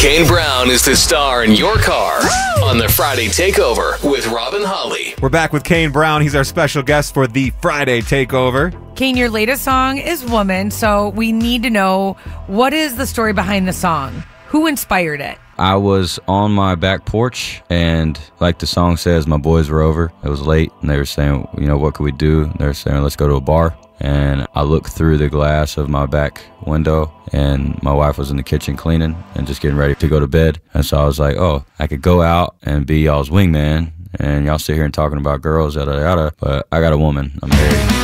Kane Brown is the star in your car on the Friday Takeover with Robin Holly. We're back with Kane Brown. He's our special guest for the Friday Takeover. Kane, your latest song is Woman, so we need to know, what is the story behind the song? Who inspired it? I was on my back porch, and like the song says, my boys were over. It was late, and they were saying, you know, what could we do? They were saying, let's go to a bar. And I looked through the glass of my back window, and my wife was in the kitchen cleaning and just getting ready to go to bed. And so I was like, oh, I could go out and be y'all's wingman, and y'all sit here and talking about girls, yada, yada, but I got a woman. I'm married.